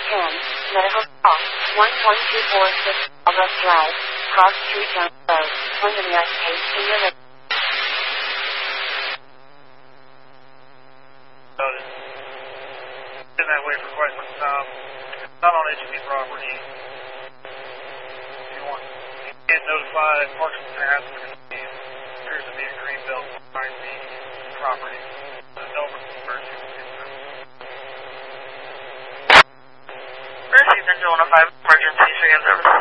Medical call 11246 Albert Drive, Cross Street, Young Road, Windermere, Senior Living. Been that way for quite some time. It's not on HB property. If you want, you get notified. Parks and Paths appears to be a green belt behind the property. There's no emergency. Mercy Central 105 Emergency Stream Service.